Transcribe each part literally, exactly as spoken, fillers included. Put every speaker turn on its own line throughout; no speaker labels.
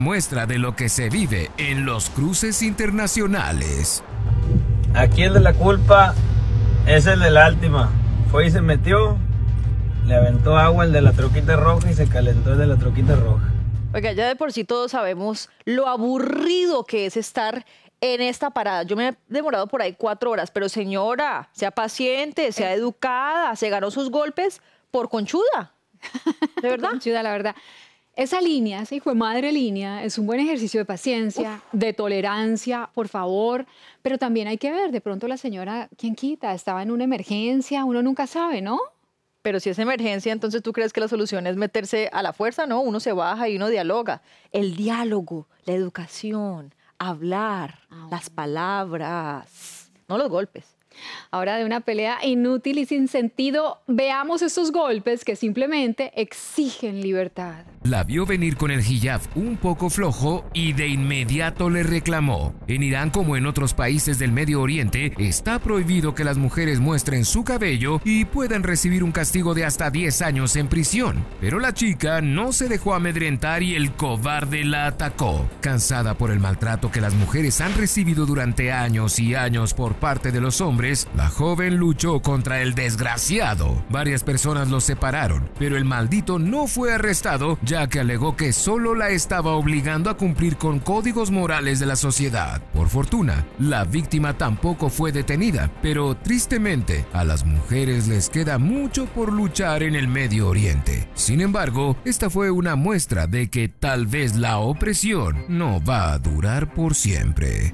Muestra de lo que se vive en los cruces internacionales.
Aquí el de la culpa es el de la Altima. Fue y se metió, le aventó agua el de la troquita roja y se calentó el de la troquita roja.
Oiga, ya de por sí todos sabemos lo aburrido que es estar en esta parada. Yo me he demorado por ahí cuatro horas, pero señora, sea paciente, sea educada, se ganó sus golpes por conchuda. ¿De verdad?
Conchuda, la verdad. Esa línea, esa hijo de madre línea, es un buen ejercicio de paciencia, Uf. de tolerancia, por favor, pero también hay que ver, de pronto la señora, ¿quién quita? Estaba en una emergencia, uno nunca sabe, ¿no?
Pero si es emergencia, entonces ¿tú crees que la solución es meterse a la fuerza? No, uno se baja y uno dialoga. El diálogo, la educación, hablar, oh. las palabras, no los golpes.
Ahora, de una pelea inútil y sin sentido, veamos estos golpes que simplemente exigen libertad.
La vio venir con el hijab un poco flojo y de inmediato le reclamó. En Irán, como en otros países del Medio Oriente, está prohibido que las mujeres muestren su cabello y puedan recibir un castigo de hasta diez años en prisión. Pero la chica no se dejó amedrentar y el cobarde la atacó. Cansada por el maltrato que las mujeres han recibido durante años y años por parte de los hombres, la joven luchó contra el desgraciado. Varias personas lo separaron, pero el maldito no fue arrestado, ya que alegó que solo la estaba obligando a cumplir con códigos morales de la sociedad. Por fortuna, la víctima tampoco fue detenida, pero tristemente a las mujeres les queda mucho por luchar en el Medio Oriente. Sin embargo, esta fue una muestra de que tal vez la opresión no va a durar por siempre.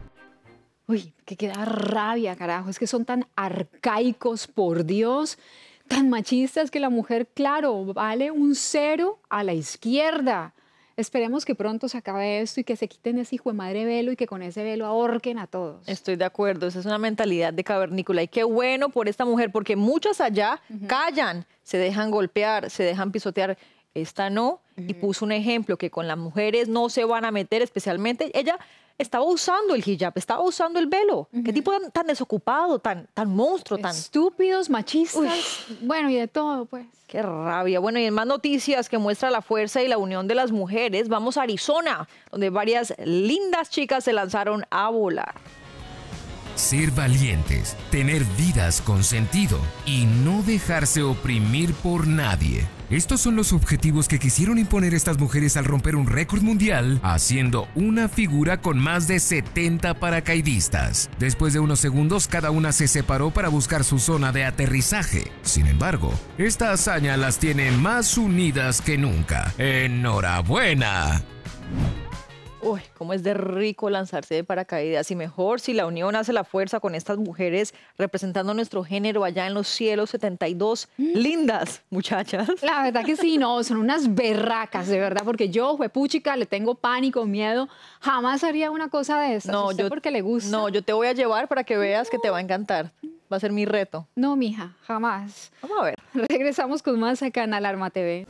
Uy, que queda rabia, carajo, es que son tan arcaicos, por Dios, tan machistas que la mujer, claro, vale un cero a la izquierda. Esperemos que pronto se acabe esto y que se quiten ese hijo de madre velo y que con ese velo ahorquen a todos.
Estoy de acuerdo, esa es una mentalidad de cavernícola y qué bueno por esta mujer, porque muchas allá uh-huh. callan, se dejan golpear, se dejan pisotear. Esta no, uh-huh. y puso un ejemplo que con las mujeres no se van a meter, especialmente ella estaba usando el hijab, estaba usando el velo. Uh-huh. Qué tipo tan, tan desocupado, tan, tan monstruo, tan...
Estúpidos, machistas, Uy. bueno, y de todo, pues.
Qué rabia. Bueno, y en más noticias que muestra la fuerza y la unión de las mujeres, vamos a Arizona, donde varias lindas chicas se lanzaron a volar.
Ser valientes, tener vidas con sentido y no dejarse oprimir por nadie. Estos son los objetivos que quisieron imponer estas mujeres al romper un récord mundial, haciendo una figura con más de setenta paracaidistas. Después de unos segundos, cada una se separó para buscar su zona de aterrizaje. Sin embargo, esta hazaña las tiene más unidas que nunca. ¡Enhorabuena!
Uy, cómo es de rico lanzarse de paracaídas y mejor si la unión hace la fuerza con estas mujeres representando nuestro género allá en los cielos setenta y dos. ¿Mm? Lindas, muchachas.
La verdad que sí, no, son unas berracas, de verdad, porque yo, juepuchica, le tengo pánico, miedo. Jamás haría una cosa de esas.
No, yo,
porque le gusta.
No, yo te voy a llevar para que veas que te va a encantar. Va a ser mi reto.
No, mija, jamás.
Vamos a ver.
Regresamos con más acá en Alarma T V.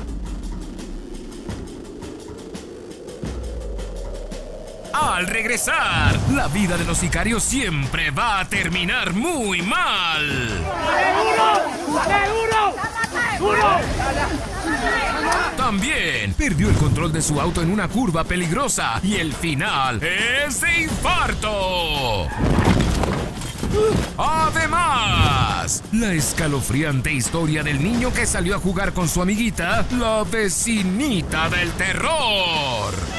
Al regresar, la vida de los sicarios siempre va a terminar muy mal. También perdió el control de su auto en una curva peligrosa y el final es de infarto. Además, la escalofriante historia del niño que salió a jugar con su amiguita, la vecinita del terror.